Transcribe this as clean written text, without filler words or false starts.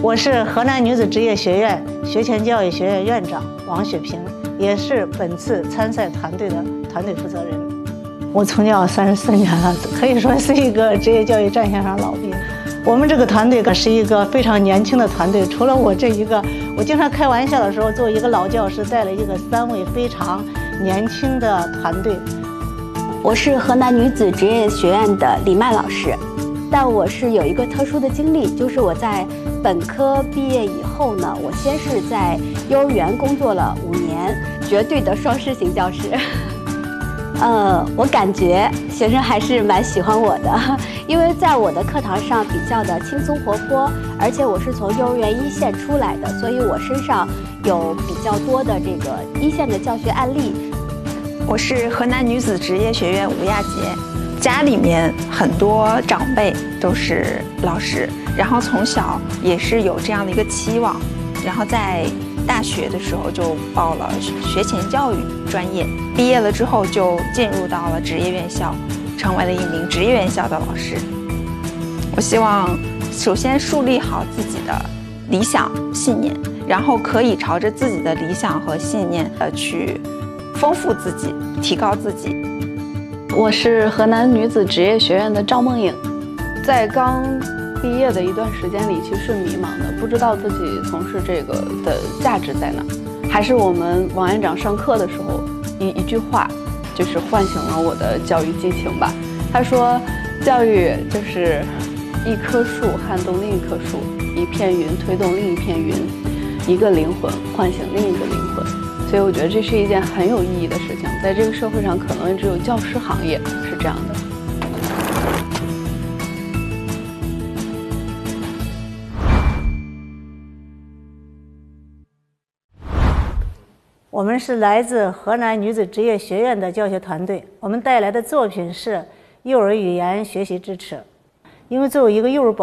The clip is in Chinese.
我是河南女子职业学院学前教育学院院长王雪萍，也是本次参赛团队的团队负责人。我从教34年了，可以说是一个职业教育战线上老兵。我们这个团队是一个非常年轻的团队，除了我这一个，我经常开玩笑的时候，作为一个老教师，带了一个3位非常年轻的团队。 我是河南女子职业学院的李曼老师，但我是有一个特殊的经历，就是我在本科毕业以后呢，我先是在幼儿园工作了5年，绝对的双师型教师。我感觉学生还是蛮喜欢我的，因为在我的课堂上比较的轻松活泼，而且我是从幼儿园一线出来的，所以我身上有比较多的这个一线的教学案例。 我是河南女子职业学院吴亚杰，家里面很多长辈都是老师，然后从小也是有这样的一个期望，然后在大学的时候就报了学前教育专业，毕业了之后就进入到了职业院校，成为了一名职业院校的老师。我希望首先树立好自己的理想信念，然后可以朝着自己的理想和信念去丰富自己，提高自己。 我是河南女子职业学院的赵梦颖，在刚毕业的一段时间里，其实是迷茫的，不知道自己从事这个的价值在哪。还是我们王院长上课的时候一句话，就是唤醒了我的教育激情吧。他说，教育就是一棵树撼动另一棵树，一片云推动另一片云，一个灵魂唤醒另一个灵魂。所以我觉得这是一件很有意义的事情，在这个社会上可能只有教师行业是这样的。 我们是来自河南女子职业学院的教学团队，我们带来的作品是幼儿语言学习支持。因为作为一个幼儿保